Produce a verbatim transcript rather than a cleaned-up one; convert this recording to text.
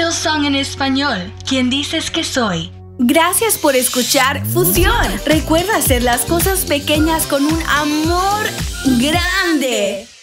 Little Song en español. ¿Quién dices que soy? Gracias por escuchar Fusión. Recuerda hacer las cosas pequeñas con un amor grande.